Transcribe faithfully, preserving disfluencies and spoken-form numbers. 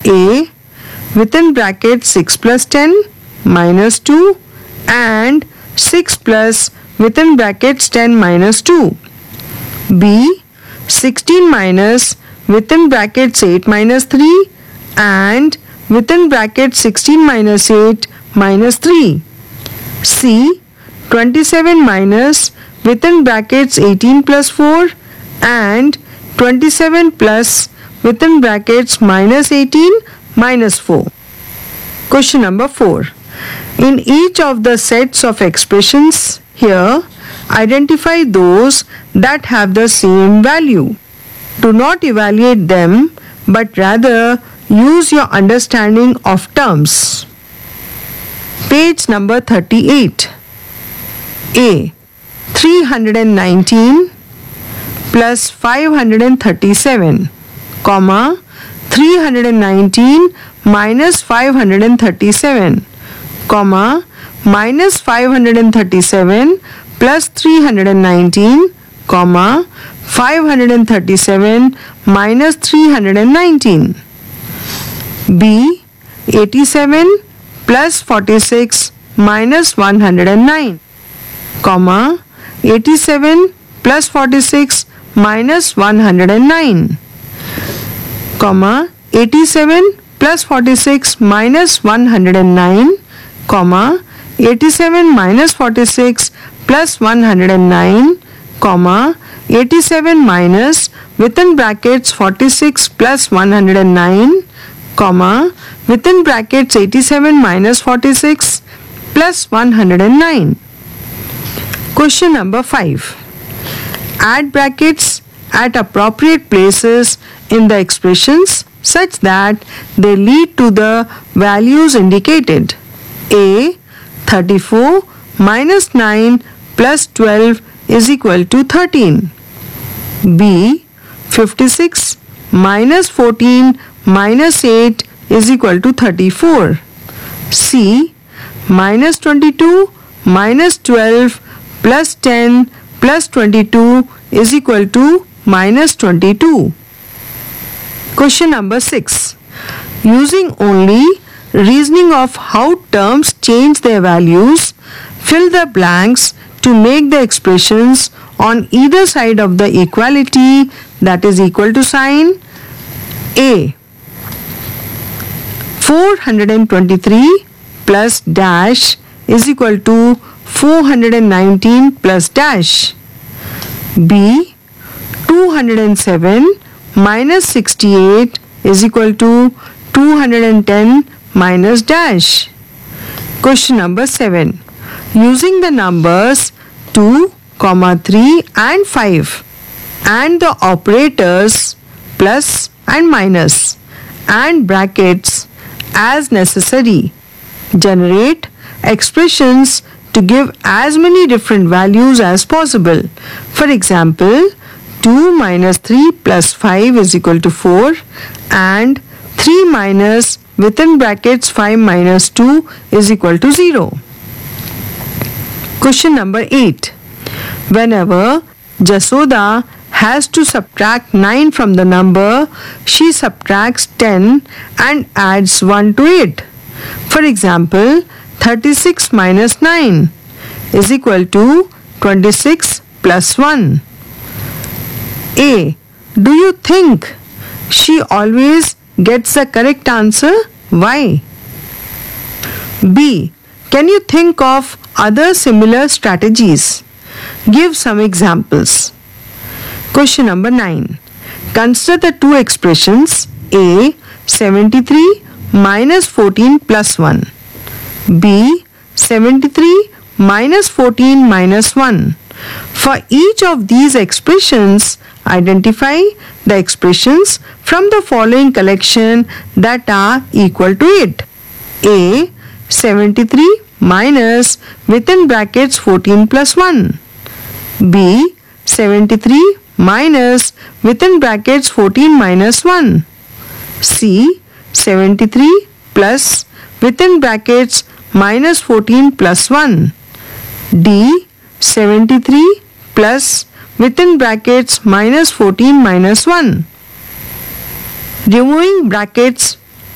A within bracket six plus ten minus two and six plus within brackets ten minus two. B sixteen minus within brackets eight minus three and within brackets sixteen minus eight minus three. C twenty-seven minus within brackets eighteen plus four and twenty-seven plus within brackets minus eighteen minus four. Question number four. In each of the sets of expressions here, identify those that have the same value. Do not evaluate them, but rather use your understanding of terms. Page number thirty-eight. A. three hundred nineteen plus five hundred thirty-seven, comma, three hundred nineteen minus five hundred thirty-seven, comma, minus five hundred thirty-seven plus three hundred nineteen, comma, five hundred thirty-seven minus three hundred nineteen. B. eighty-seven plus forty-six minus one hundred nine, comma, eighty-seven plus forty-six minus one hundred nine, comma, eighty-seven plus forty-six minus one hundred nine, comma, eighty-seven minus forty-six plus one hundred nine, comma, eighty-seven minus within brackets forty-six plus one hundred nine, comma, within brackets eighty-seven minus forty-six plus one hundred nine. Question number five. Add brackets at appropriate places in the expressions such that they lead to the values indicated. A. thirty-four minus nine plus twelve is equal to thirteen. B. fifty-six minus fourteen minus eight is equal to thirty-four. C. Minus twenty-two minus twelve plus ten plus twenty-two is equal to minus twenty-two. Question number six. Using only reasoning of how terms change their values, fill the blanks to make the expressions on either side of the equality, that is equal to sign. A. four hundred twenty-three plus dash is equal to four hundred nineteen plus dash. B. two hundred seven minus sixty-eight is equal to two hundred ten minus dash. Question number seven. Using the numbers two, three and five and the operators plus and minus and brackets as necessary, generate expressions to give as many different values as possible. For example, two minus three plus five is equal to four and three minus within brackets five minus two is equal to zero. Question number eight. Whenever Jasoda has to subtract nine from the number, she subtracts ten and adds one to it. For example, thirty-six minus nine is equal to twenty-six plus one. A. Do you think she always gets the correct answer? Why? B. Can you think of other similar strategies? Give some examples. Question number nine. Consider the two expressions A. seventy-three minus fourteen plus one. B. seventy-three minus fourteen minus one. For each of these expressions, identify the expressions from the following collection that are equal to it. A. seventy-three minus within brackets fourteen plus one. B. seventy-three minus within brackets fourteen minus one. C. seventy-three plus within brackets minus fourteen plus one. D. seventy-three plus within brackets minus fourteen minus one. Removing brackets